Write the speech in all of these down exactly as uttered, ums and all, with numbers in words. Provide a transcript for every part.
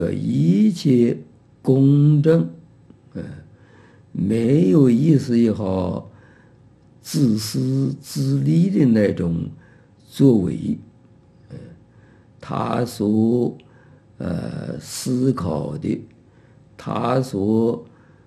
呃，一切公正，呃，没有意思也好，自私自利的那种作为，呃，他所呃思考的，他所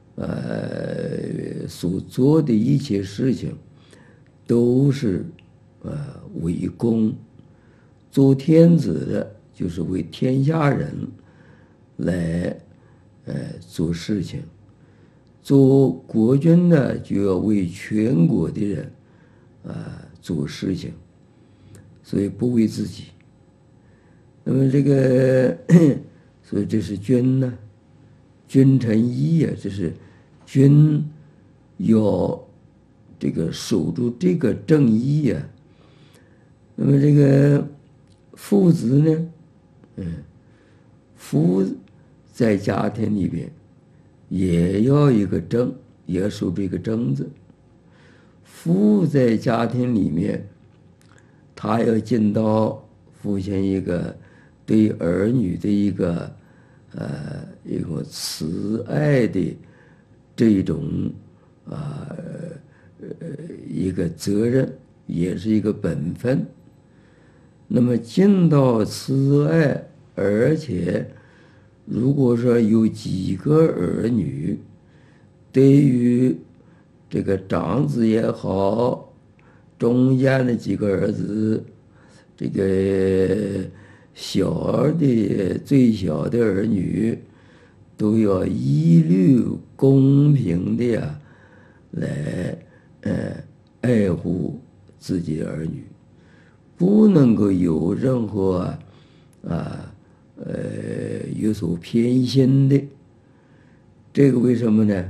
呃所做的一切事情，都是呃为公。做天子的，就是为天下人来呃做事情；做国君呢，就要为全国的人啊、呃、做事情，所以不为自己。那么这个，所以这是君呢，君臣义呀，这是君要这个守住这个正义呀。那么这个父子呢，嗯，父在家庭里边也要一个正，也要守这个正字。父在家庭里面，他要尽到父亲一个对儿女的一个呃一个慈爱的这种啊 呃, 呃一个责任，也是一个本分。那么尽到慈爱，而且如果说有几个儿女，对于这个长子也好，中间的几个儿子，这个小的最小的儿女，都要一律公平的呀，来呃爱护自己的儿女。不能够有任何啊呃有所偏心的。这个为什么呢？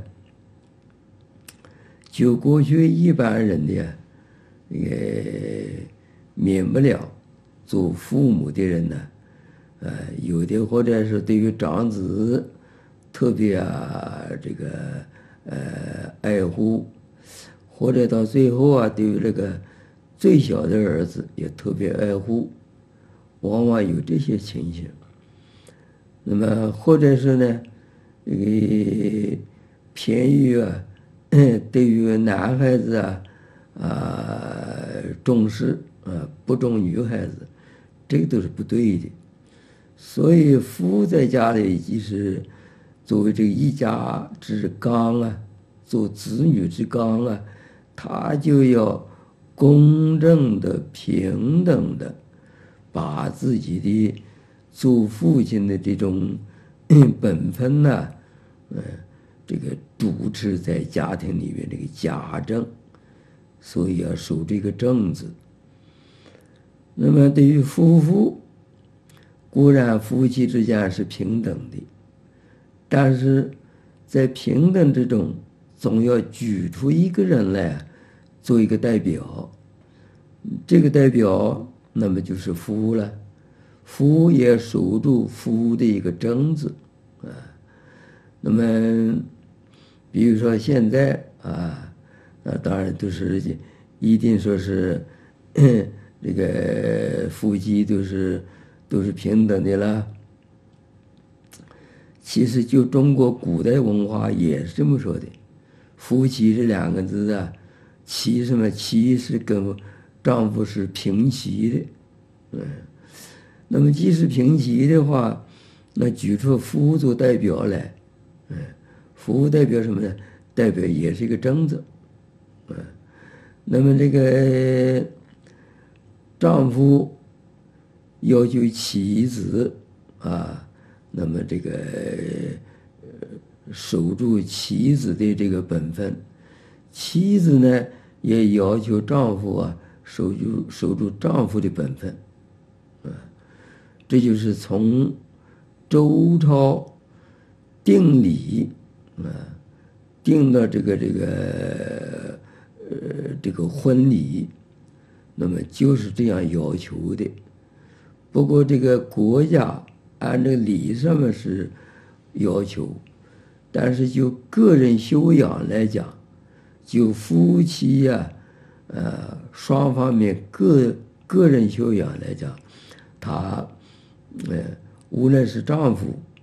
就过去一般人的也免不了做父母的人呢，呃，有的或者是对于长子特别啊这个呃爱护，或者到最后啊对于这个最小的儿子也特别爱护，往往有这些情形。那么或者是呢，这个偏于啊，对于男孩子啊啊重视啊，不重女孩子，这个都是不对的。所以父在家里即是作为这个一家之纲啊，做子女之纲啊，他就要公正的、平等的，把自己的做父亲的这种本分呢、啊，呃，这个主持在家庭里面这个家政，所以要守这个正字。那么对于夫妇，固然夫妻之间是平等的，但是在平等之中，总要举出一个人来做一个代表。这个代表，那么就是夫了。夫也守住夫的一个正字啊。那么，比如说现在啊，那当然都是一定说是这个夫妻都是都是平等的了。其实就中国古代文化也是这么说的，夫妻这两个字啊，妻什么妻是跟丈夫是平齐的，嗯，那么既是平齐的话，那举出夫做代表来，嗯，夫代表什么呢？代表也是一个正字，嗯，那么这个丈夫要求妻子啊，那么这个守住妻子的这个本分，妻子呢也要求丈夫啊守住守住丈夫的本分，啊，这就是从周朝定礼啊，定到这个这个呃这个婚礼，那么就是这样要求的。不过这个国家按照礼上面是要求，但是就个人修养来讲，就夫妻呀、啊，呃，双方面个个人修养来讲，他，呃，无论是丈夫